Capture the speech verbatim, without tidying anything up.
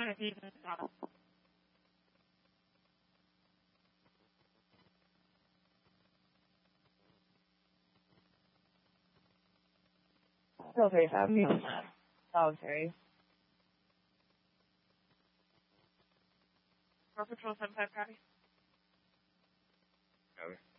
want to see this out. Military stuff. Military. Four Patrol seven five copy. Copy.